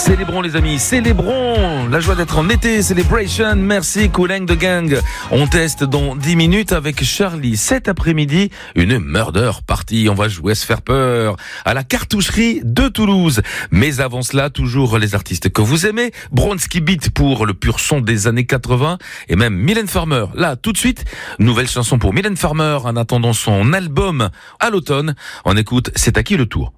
Célébrons les amis, célébrons la joie d'être en été, celebration, merci Kool-Aid de Gang. On teste dans 10 minutes avec Charlie. Cet après-midi, une murder party. On va jouer à se faire peur à la cartoucherie de Toulouse. Mais avant cela, toujours les artistes que vous aimez. Bronski Beat pour le pur son des années 80 et même Mylène Farmer. Là, tout de suite, nouvelle chanson pour Mylène Farmer en attendant son album à l'automne. On écoute C'est à qui le tour?